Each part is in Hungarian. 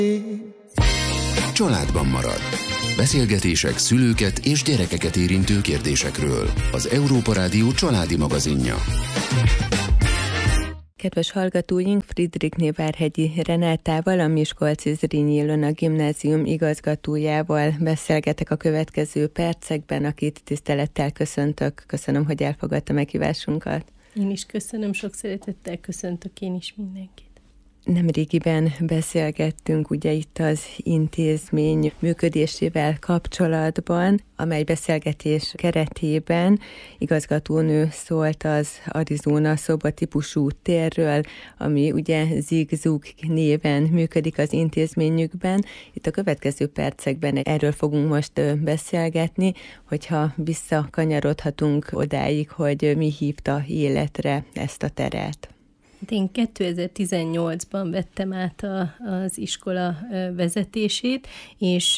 Családban marad. Beszélgetések szülőket és gyerekeket érintő kérdésekről. Az Európa Rádió családi magazinja. Kedves hallgatóink, Friedrichné-Várhegyi Renátával, a Miskolci-Zrínyi Ilona Gimnázium igazgatójával beszélgetek a következő percekben, akit tisztelettel köszöntök. Köszönöm, hogy elfogadta meghívásunkat. Én is köszönöm, sok szeretettel köszöntök én is mindenkit. Nemrégiben beszélgettünk ugye itt az intézmény működésével kapcsolatban, amely beszélgetés keretében igazgatónő szólt az Arizona szobatípusú térről, ami ugye Zig-Zug néven működik az intézményükben. Itt a következő percekben erről fogunk most beszélgetni, hogyha visszakanyarodhatunk odáig, hogy mi hívta életre ezt a teret. Én 2018-ban vettem át az iskola vezetését, és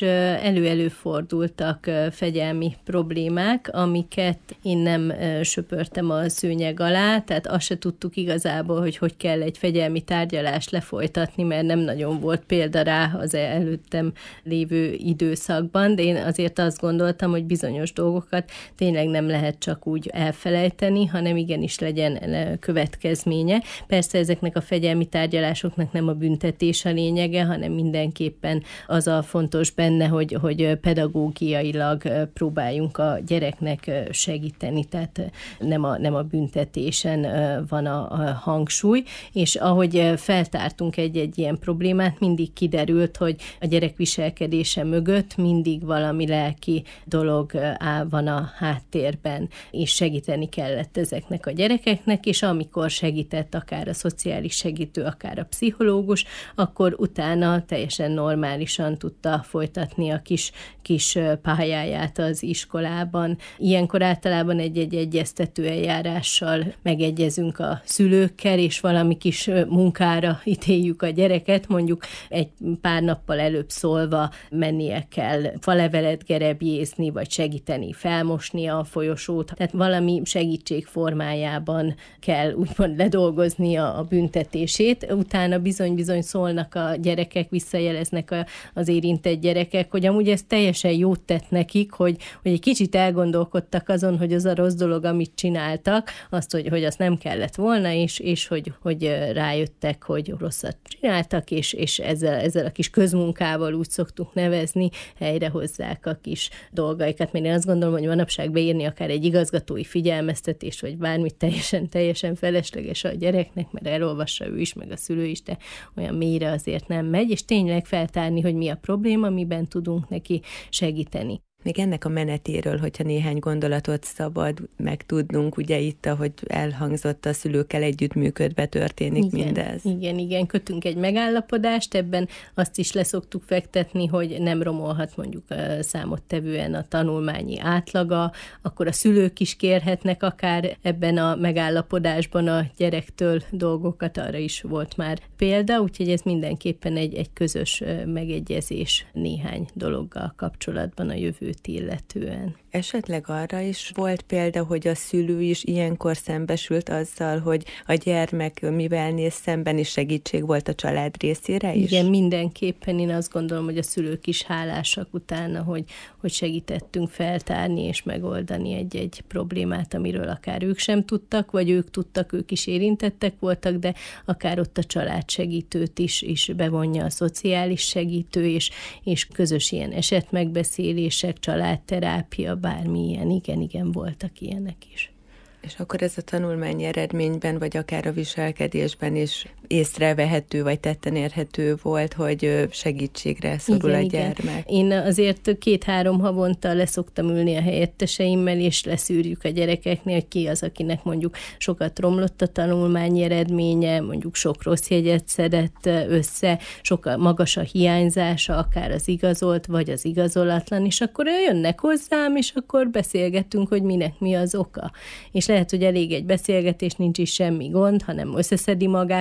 előfordultak fegyelmi problémák, amiket én nem söpörtem a szőnyeg alá, tehát azt se tudtuk igazából, hogy kell egy fegyelmi tárgyalást lefolytatni, mert nem nagyon volt példa rá az előttem lévő időszakban, de én azért azt gondoltam, hogy bizonyos dolgokat tényleg nem lehet csak úgy elfelejteni, hanem igenis legyen következménye. Persze ezeknek a fegyelmi tárgyalásoknak nem a büntetés a lényege, hanem mindenképpen az a fontos benne, hogy pedagógiailag próbáljunk a gyereknek segíteni, tehát nem a büntetésen van a hangsúly, és ahogy feltártunk egy ilyen problémát, mindig kiderült, hogy a gyerek viselkedése mögött mindig valami lelki dolog van a háttérben, és segíteni kellett ezeknek a gyerekeknek, és amikor segített akár a szociális segítő, akár a pszichológus, akkor utána teljesen normálisan tudta folytatni a kis pályáját az iskolában. Ilyenkor általában egy egyeztető eljárással megegyezünk a szülőkkel, és valami kis munkára ítéljük a gyereket, mondjuk egy pár nappal előbb szólva mennie kell falevelet gerebjészni, vagy segíteni felmosni a folyosót. Tehát valami segítség formájában kell úgymond ledolgozni a büntetését. Utána bizony-bizony szólnak a gyerekek, visszajeleznek az érintett gyerekek, hogy amúgy ez teljesen jót tett nekik, hogy egy kicsit elgondolkodtak azon, hogy az a rossz dolog, amit csináltak, azt, hogy azt nem kellett volna, és hogy rájöttek, hogy rosszat csináltak, és ezzel a kis közmunkával, úgy szoktuk nevezni, helyrehozzák a kis dolgaikat. Mert én azt gondolom, hogy manapság beírni akár egy igazgatói figyelmeztetést, vagy bármit teljesen felesleges a gyereknek, mert elolvassa ő is, meg a szülő is, de olyan mélyre azért nem megy, és tényleg feltárni, hogy mi a probléma, amiben tudunk neki segíteni. Még ennek a menetéről, hogyha néhány gondolatot szabad megtudnunk, ugye itt, ahogy elhangzott, a szülőkkel együttműködve történik mindez. Igen, kötünk egy megállapodást, ebben azt is leszoktuk fektetni, hogy nem romolhat mondjuk számottevően a tanulmányi átlaga, akkor a szülők is kérhetnek akár ebben a megállapodásban a gyerektől dolgokat, arra is volt már példa, úgyhogy ez mindenképpen egy közös megegyezés néhány dologgal kapcsolatban a jövőt illetően. Esetleg arra is volt példa, hogy a szülő is ilyenkor szembesült azzal, hogy a gyermek mivel néz szemben, is segítség volt a család részére is? Igen, mindenképpen én azt gondolom, hogy a szülők is hálásak utána, hogy segítettünk feltárni és megoldani egy problémát, amiről akár ők sem tudtak, vagy ők tudtak, ők is érintettek voltak, de akár ott a családsegítőt is bevonja a szociális segítő, és közös ilyen esetmegbeszélések, családterápia, bármilyen, igen, voltak ilyenek is. És akkor ez a tanulmányi eredményben, vagy akár a viselkedésben is észrevehető, vagy tetten érhető volt, hogy segítségre szorul a gyermek. Én azért 2-3 havonta leszoktam ülni a helyetteseimmel, és leszűrjük a gyerekeknél, hogy ki az, akinek mondjuk sokat romlott a tanulmányi eredménye, mondjuk sok rossz jegyet szedett össze, sokkal magas a hiányzása, akár az igazolt, vagy az igazolatlan, és akkor jönnek hozzám, és akkor beszélgetünk, hogy minek mi az oka. És lehet, hogy elég egy beszélgetés, nincs is semmi gond, hanem összeszedi magát, és akkor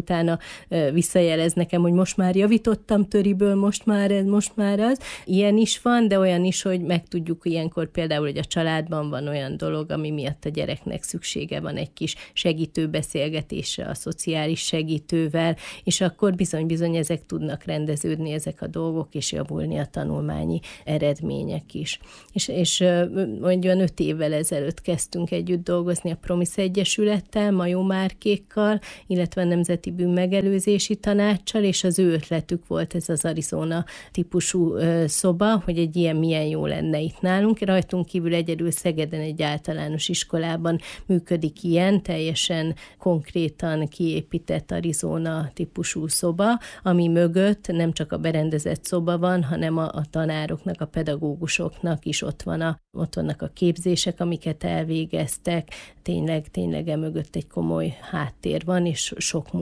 utána visszajelez nekem, hogy most már javítottam töriből, most már ez, most már az. Ilyen is van, de olyan is, hogy megtudjuk ilyenkor például, hogy a családban van olyan dolog, ami miatt a gyereknek szüksége van egy kis segítő beszélgetésre a szociális segítővel, és akkor bizony ezek tudnak rendeződni, ezek a dolgok, és javulni a tanulmányi eredmények is. És olyan 5 évvel ezelőtt kezdtünk együtt dolgozni a Promisz Egyesülettel, Majó Márkékkal, illetve a Nemzeti Bűnmegelőzési Tanáccsal, és az ő ötletük volt ez az Arizona típusú szoba, hogy egy ilyen milyen jó lenne itt nálunk. Rajtunk kívül egyedül Szegeden egy általános iskolában működik ilyen, teljesen konkrétan kiépített Arizona típusú szoba, ami mögött nem csak a berendezett szoba van, hanem a tanároknak, a pedagógusoknak is ott vannak a képzések, amiket elvégeztek. Tényleg emögött egy komoly háttér van, és sok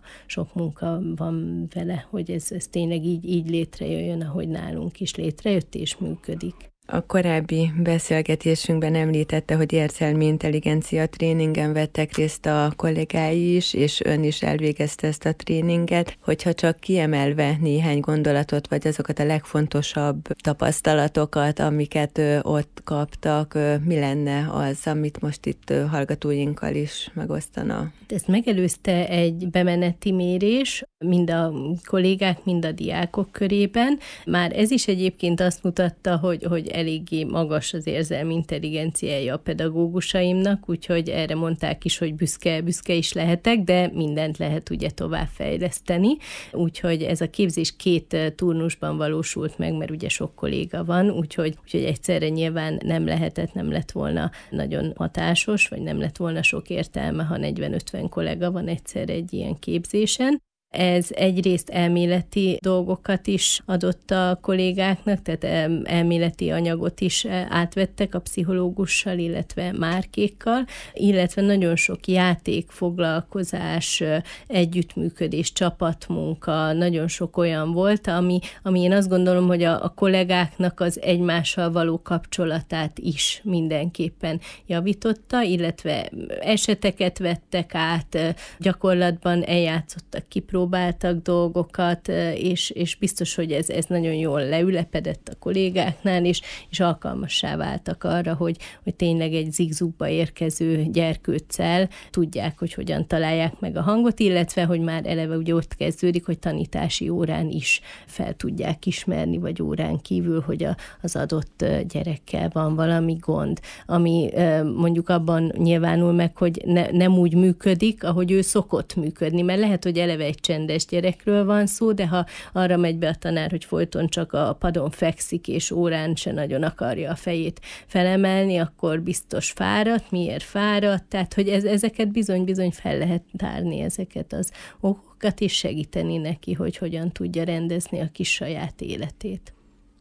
munka van vele, hogy ez tényleg így létrejöjjön, ahogy nálunk is létrejött és működik. A korábbi beszélgetésünkben említette, hogy érzelmi intelligencia tréningen vettek részt a kollégái is, és ön is elvégezte ezt a tréninget. Hogyha csak kiemelve néhány gondolatot, vagy azokat a legfontosabb tapasztalatokat, amiket ott kaptak, mi lenne az, amit most itt hallgatóinkkal is megosztana? Ezt megelőzte egy bemeneti mérés, mind a kollégák, mind a diákok körében. Már ez is egyébként azt mutatta, hogy eléggé magas az érzelmi intelligenciája a pedagógusaimnak, úgyhogy erre mondták is, hogy büszke is lehetek, de mindent lehet ugye továbbfejleszteni. Úgyhogy ez a képzés 2 turnusban valósult meg, mert ugye sok kolléga van, úgyhogy egyszerre nyilván nem lett volna nagyon hatásos, vagy nem lett volna sok értelme, ha 40-50 kollega van egyszerre egy ilyen képzésen. Ez egyrészt elméleti dolgokat is adott a kollégáknak, tehát elméleti anyagot is átvettek a pszichológussal, illetve Márkékkal, illetve nagyon sok játék, foglalkozás, együttműködés, csapatmunka, nagyon sok olyan volt, ami én azt gondolom, hogy a kollégáknak az egymással való kapcsolatát is mindenképpen javította, illetve eseteket vettek át, gyakorlatban eljátszottak, kipróbáltak dolgokat, és biztos, hogy ez nagyon jól leülepedett a kollégáknál, és alkalmassá váltak arra, hogy tényleg egy zigzugba érkező gyerkőccel tudják, hogy hogyan találják meg a hangot, illetve, hogy már eleve ugye ott kezdődik, hogy tanítási órán is fel tudják ismerni, vagy órán kívül, hogy az adott gyerekkel van valami gond, ami mondjuk abban nyilvánul meg, hogy nem úgy működik, ahogy ő szokott működni, mert lehet, hogy eleve egy csendes gyerekről van szó, de ha arra megy be a tanár, hogy folyton csak a padon fekszik, és órán se nagyon akarja a fejét felemelni, akkor biztos fáradt. Miért fáradt? Tehát, hogy ezeket bizony fel lehet tárni, ezeket az okokat, és segíteni neki, hogy hogyan tudja rendezni a kis saját életét.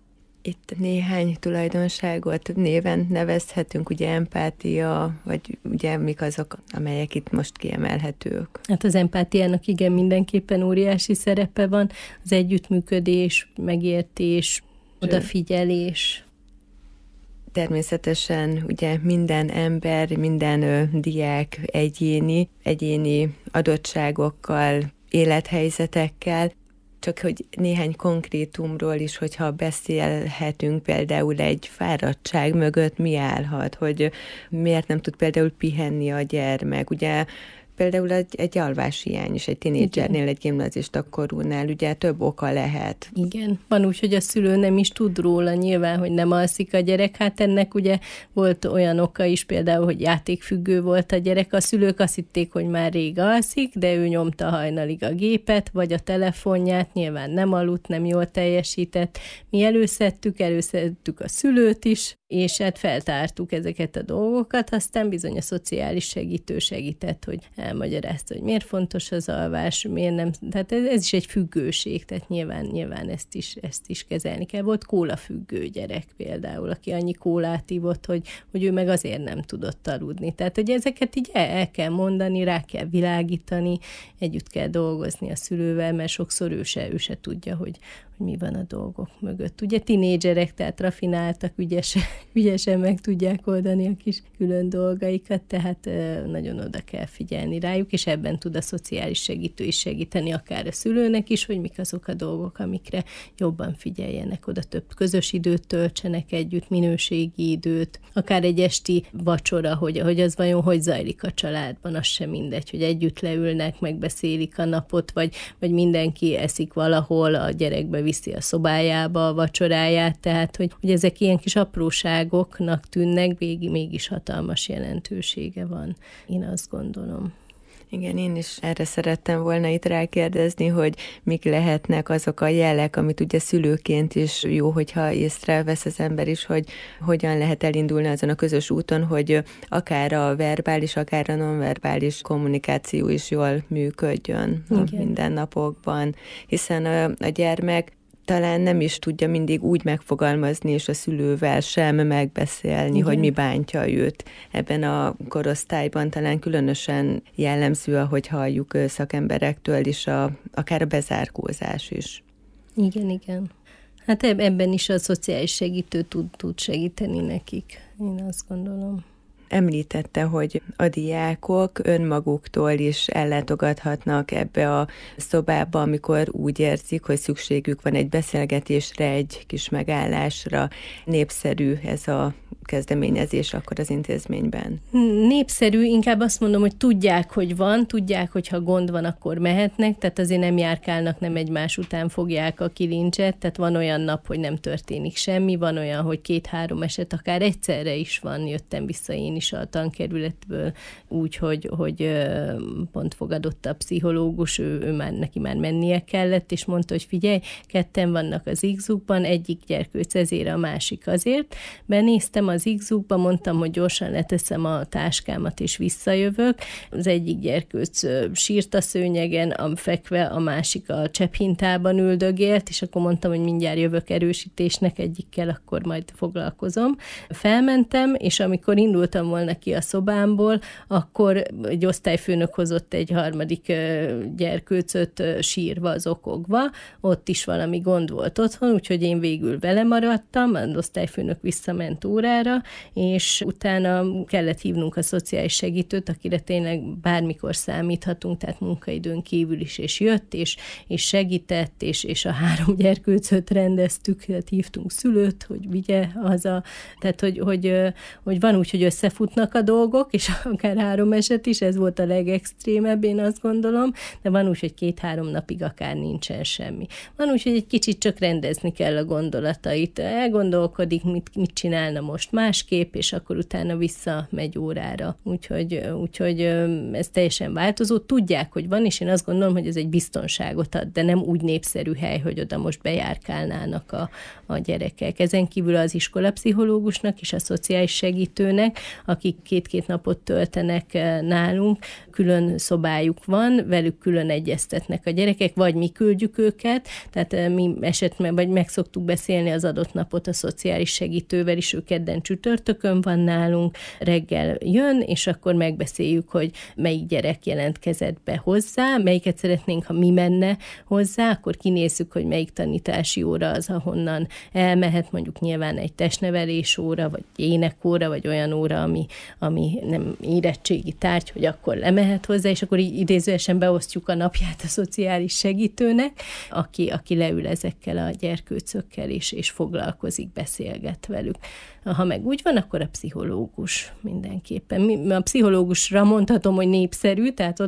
Itt néhány tulajdonságot néven nevezhetünk, ugye empátia, vagy ugye mik azok, amelyek itt most kiemelhetők? Hát az empátiának igen, mindenképpen óriási szerepe van, az együttműködés, megértés, odafigyelés. Természetesen ugye minden ember, minden diák egyéni adottságokkal, élethelyzetekkel, csak hogy néhány konkrétumról is, hogyha beszélhetünk, például egy fáradtság mögött mi állhat, hogy miért nem tud például pihenni a gyermek, ugye például egy alváshiány is egy tinédzsernél, egy gimnazista korúnál, ugye több oka lehet. Igen, van úgy, hogy a szülő nem is tud róla nyilván, hogy nem alszik a gyerek, hát ennek ugye volt olyan oka is, például, hogy játékfüggő volt a gyerek, a szülők azt hitték, hogy már rég alszik, de ő nyomta hajnalig a gépet, vagy a telefonját, nyilván nem aludt, nem jól teljesített. Mi előszedtük a szülőt is, és hát feltártuk ezeket a dolgokat, aztán bizony a szociális segítő segített, hogy elmagyarázta, hogy miért fontos az alvás, miért nem, tehát ez is egy függőség, tehát nyilván ezt is kezelni kell. Volt kólafüggő gyerek például, aki annyi kólát ivott, hogy ő meg azért nem tudott aludni. Tehát, hogy ezeket így el kell mondani, rá kell világítani, együtt kell dolgozni a szülővel, mert sokszor ő se tudja, hogy mi van a dolgok mögött. Ugye tinédzserek, tehát rafináltak, ügyesen meg tudják oldani a kis külön dolgaikat, tehát nagyon oda kell figyelni figyelni rájuk, és ebben tud a szociális segítő is segíteni, akár a szülőnek is, hogy mik azok a dolgok, amikre jobban figyeljenek, oda több közös időt töltsenek együtt, minőségi időt, akár egy esti vacsora, hogy az vajon hogy zajlik a családban, az sem mindegy, hogy együtt leülnek, megbeszélik a napot, vagy mindenki eszik valahol, a gyerek beviszi a szobájába a vacsoráját, tehát hogy ezek ilyen kis apróságoknak tűnnek, mégis hatalmas jelentősége van, én azt gondolom. Igen, én is erre szerettem volna itt rákérdezni, hogy mik lehetnek azok a jelek, amit ugye szülőként is jó, hogyha észrevesz az ember is, hogy hogyan lehet elindulni azon a közös úton, hogy akár a verbális, akár a nonverbális kommunikáció is jól működjön a mindennapokban, hiszen a gyermek talán nem is tudja mindig úgy megfogalmazni, és a szülővel sem megbeszélni, hogy mi bántja őt. Ebben a korosztályban talán különösen jellemző, ahogy halljuk szakemberektől is, akár a bezárkózás is. Igen. Hát ebben is a szociális segítő tud segíteni nekik, én azt gondolom. Említette, hogy a diákok önmaguktól is ellátogathatnak ebbe a szobába, amikor úgy érzik, hogy szükségük van egy beszélgetésre, egy kis megállásra. Népszerű ez a kezdeményezés akkor az intézményben? Népszerű, inkább azt mondom, hogy tudják, hogy van, tudják, hogy ha gond van, akkor mehetnek, tehát azért nem járkálnak, nem egymás után fogják a kilincset, tehát van olyan nap, hogy nem történik semmi, van olyan, hogy 2-3 eset akár egyszerre is van, jöttem vissza én is a tankerületből úgy, hogy pont fogadott a pszichológus, neki már mennie kellett, és mondta, hogy figyelj, 2 vannak az X-ukban, egyik gyerkőc ezért, a másik azért. Benéztem az X-ukba, mondtam, hogy gyorsan leteszem a táskámat, és visszajövök. Az egyik gyerkőc sírt a szőnyegen, fekve, a másik a csepphintában üldögélt, és akkor mondtam, hogy mindjárt jövök erősítésnek, egyikkel akkor majd foglalkozom. Felmentem, és amikor indultam volna ki a szobámból, akkor egy osztályfőnök hozott egy 3. gyerkőcöt sírva, zokogva, ott is valami gond volt otthon, úgyhogy én végül vele maradtam, az osztályfőnök visszament órára, és utána kellett hívnunk a szociális segítőt, akire tényleg bármikor számíthatunk, tehát munkaidőn kívül is, és jött, és segített, és a 3 gyerkőcöt rendeztük, tehát hívtunk szülőt, hogy vigye haza, tehát hogy van úgy, hogy összefutnak a dolgok, és akár 3 eset is, ez volt a legextrémebb, én azt gondolom, de van úgy, hogy 2-3 napig akár nincsen semmi. Van úgy, hogy egy kicsit csak rendezni kell a gondolatait, elgondolkodik, mit csinálna most másképp, és akkor utána visszamegy órára. Úgyhogy ez teljesen változó. Tudják, hogy van, és én azt gondolom, hogy ez egy biztonságot ad, de nem úgy népszerű hely, hogy oda most bejárkálnának a gyerekek. Ezen kívül az iskolapszichológusnak és a szociális segítőnek, akik 2 napot töltenek nálunk, külön szobájuk van, velük külön egyeztetnek a gyerekek, vagy mi küldjük őket, tehát mi esetben, vagy meg szoktuk beszélni az adott napot a szociális segítővel is, ő kedden csütörtökön van nálunk, reggel jön, és akkor megbeszéljük, hogy melyik gyerek jelentkezett be hozzá, melyiket szeretnénk, ha mi menne hozzá, akkor kinézzük, hogy melyik tanítási óra az, ahonnan elmehet, mondjuk nyilván egy testnevelés óra, vagy énekóra, vagy olyan óra, ami nem érettségi tárgy, hogy akkor lemehet hozzá, és akkor így idézőesen beosztjuk a napját a szociális segítőnek, aki leül ezekkel a gyerkőcökkel és foglalkozik, beszélget velük. Ha meg úgy van, akkor a pszichológus mindenképpen. A pszichológusra mondhatom, hogy népszerű, tehát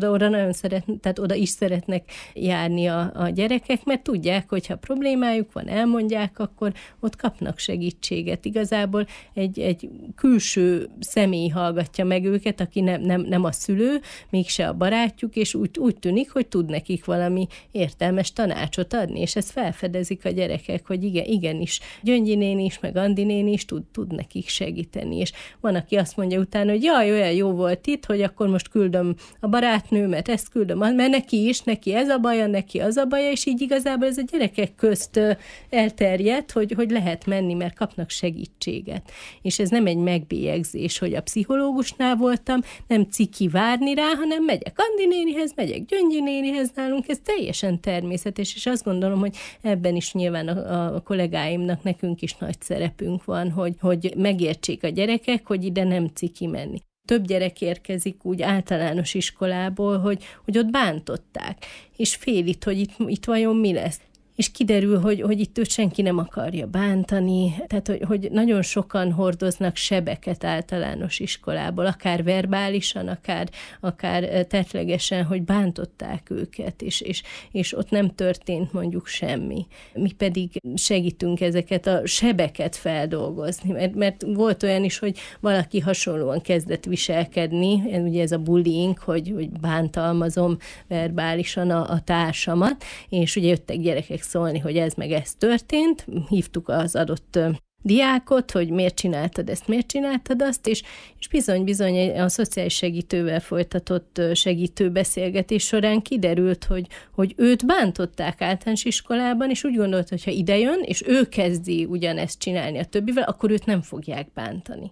oda is szeretnek járni a gyerekek, mert tudják, hogy ha problémájuk van, elmondják, akkor ott kapnak segítséget. Igazából egy külső személy hallgatja meg őket, aki nem a szülő, mégse a barátjuk, és úgy tűnik, hogy tud nekik valami értelmes tanácsot adni, és ezt felfedezik a gyerekek, hogy igenis, Gyöngyi néni is, meg Andi néni is tud nekik segíteni, és van, aki azt mondja utána, hogy jaj, olyan jó volt itt, hogy akkor most küldöm a barátnőmet, ezt küldöm, mert neki ez a baja, neki az a baja, és így igazából ez a gyerekek közt elterjedt, hogy lehet menni, mert kapnak segítséget. És ez nem egy megbélyegzés, hogy a pszichológusnál voltam, nem ciki várni rá, hanem megyek Andi nénihez, megyek Gyöngyi nénihez nálunk, ez teljesen természetes, és azt gondolom, hogy ebben is nyilván a kollégáimnak, nekünk is nagy szerepünk van, hogy megértsék a gyerekek, hogy ide nem ciki menni. több gyerek érkezik úgy általános iskolából, hogy ott bántották, és fél hogy itt vajon mi lesz. És kiderül, hogy itt őt senki nem akarja bántani, tehát hogy nagyon sokan hordoznak sebeket általános iskolából, akár verbálisan, akár tettlegesen, hogy bántották őket, és ott nem történt mondjuk semmi. Mi pedig segítünk ezeket a sebeket feldolgozni, mert volt olyan is, hogy valaki hasonlóan kezdett viselkedni, ugye ez a bullying, hogy bántalmazom verbálisan a társamat, és ugye jöttek gyerekek szólni, hogy ez meg ez történt, hívtuk az adott diákot, hogy miért csináltad ezt, miért csináltad azt, és bizony a szociális segítővel folytatott segítőbeszélgetés során kiderült, hogy őt bántották általános iskolában, és úgy gondolt, hogy ha idejön, és ő kezdi ugyanezt csinálni a többivel, akkor őt nem fogják bántani.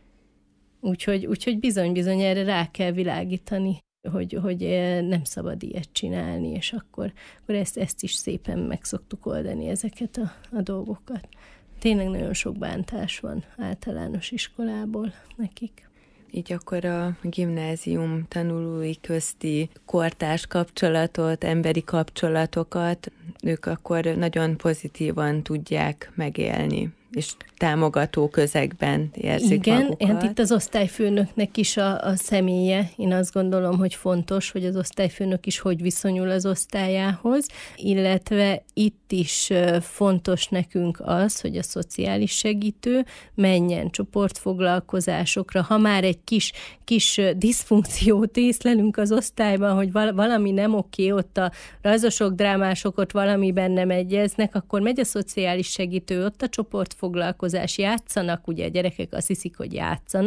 Úgyhogy bizony erre rá kell világítani, hogy nem szabad ilyet csinálni, és akkor ezt is szépen meg szoktuk oldani, ezeket a dolgokat. Tényleg nagyon sok bántás van általános iskolából nekik. Így akkor a gimnázium tanulói közti kortárs kapcsolatot, emberi kapcsolatokat ők akkor nagyon pozitívan tudják megélni, és támogató közegben érzik magukat. Igen, hát itt az osztályfőnöknek is a személye. Én azt gondolom, hogy fontos, hogy az osztályfőnök is hogy viszonyul az osztályához, illetve itt is fontos nekünk az, hogy a szociális segítő menjen csoportfoglalkozásokra. Ha már egy kis diszfunkciót észlelünk az osztályban, hogy valami nem oké, ott a rajzosok, drámások ott valamiben nem egyeznek, akkor megy a szociális segítő, ott a csoportfoglalkozás, játszanak, ugye a gyerekek azt hiszik, hogy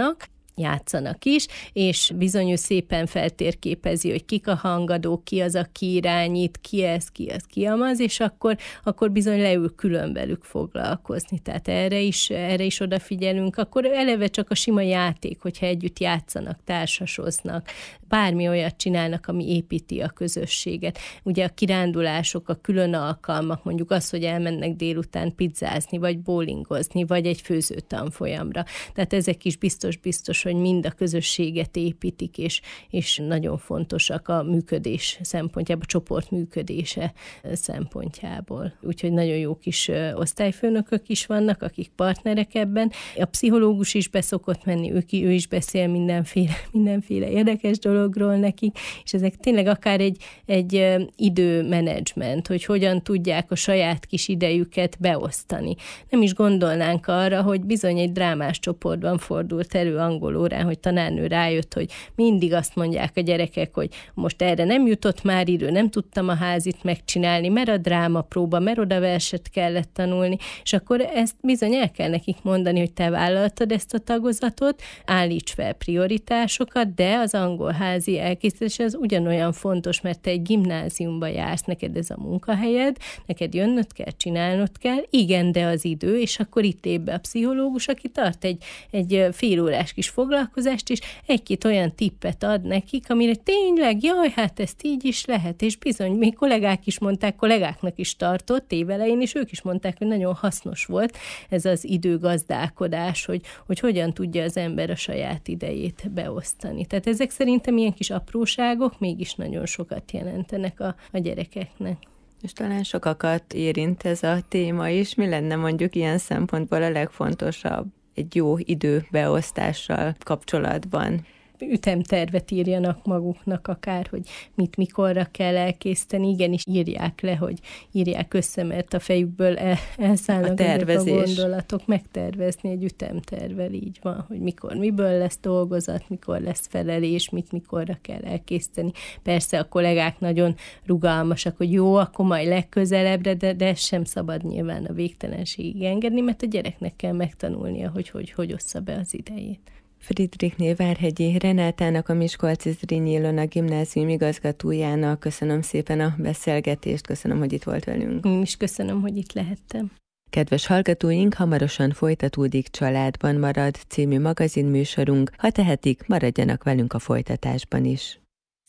játszanak is, és bizony ő szépen feltérképezi, hogy kik a hangadók, ki az, aki irányít, ki ez, ki amaz, és akkor bizony leül külön velük foglalkozni. Tehát erre is odafigyelünk. Akkor eleve csak a sima játék, hogyha együtt játszanak, társasoznak, bármi olyat csinálnak, ami építi a közösséget. Ugye a kirándulások, a külön alkalmak, mondjuk az, hogy elmennek délután pizzázni, vagy bowlingozni, vagy egy főzőtanfolyamra. Tehát ezek is biztos, hogy mind a közösséget építik, és nagyon fontosak a működés szempontjából, a csoport működése szempontjából. Úgyhogy nagyon jó kis osztályfőnökök is vannak, akik partnerek ebben. A pszichológus is beszokott menni, ő is beszél mindenféle érdekes dologról nekik, és ezek tényleg akár egy időmenedzsment, hogy hogyan tudják a saját kis idejüket beosztani. Nem is gondolnánk arra, hogy bizony egy drámás csoportban fordult elő angol órán, hogy tanárnő rájött, hogy mindig azt mondják a gyerekek, hogy most erre nem jutott már idő, nem tudtam a házit megcsinálni, mert a drámapróba, mert oda verset kellett tanulni, és akkor ezt bizony el kell nekik mondani, hogy te vállaltad ezt a tagozatot, állíts fel prioritásokat, de az angol házi elkészítés az ugyanolyan fontos, mert te egy gimnáziumba jársz, neked ez a munkahelyed, neked jönnöd kell, csinálnod kell, igen, de az idő, és akkor itt lép be a pszichológus, aki tart egy félórás kis foglalkozást, és egy-két olyan tippet ad nekik, amire tényleg, jaj, hát ezt így is lehet, és bizony, még kollégák is mondták, kollégáknak is tartott évelején, és ők is mondták, hogy nagyon hasznos volt ez az időgazdálkodás, hogy hogyan tudja az ember a saját idejét beosztani. Tehát ezek szerintem ilyen kis apróságok mégis nagyon sokat jelentenek a gyerekeknek. És talán sokakat érint ez a téma is. Mi lenne mondjuk ilyen szempontból a legfontosabb egy jó időbeosztással kapcsolatban? Ütemtervet írjanak maguknak akár, hogy mit mikorra kell elkészíteni. Igenis írják le, hogy írják össze, mert a fejükből elszállnak ezek a gondolatok. Megtervezni egy ütemtervel, így van, hogy mikor miből lesz dolgozat, mikor lesz felelés, mikorra kell elkészíteni. Persze a kollégák nagyon rugalmasak, hogy jó, akkor majd legközelebbre, de ez sem szabad nyilván a végtelenségig engedni, mert a gyereknek kell megtanulnia, hogy ossza be az idejét. Friedrichné Várhegyi Renátának, a Miskolci-Zrínyi Ilona Gimnázium igazgatójának köszönöm szépen a beszélgetést, köszönöm, hogy itt volt velünk. Én is köszönöm, hogy itt lehettem. Kedves hallgatóink, hamarosan folytatódik Családban marad című magazinműsorunk, ha tehetik, maradjanak velünk a folytatásban is.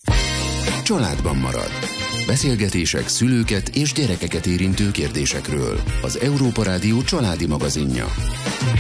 Családban marad. Beszélgetések szülőket és gyerekeket érintő kérdésekről. Az Európa Rádió családi magazinja.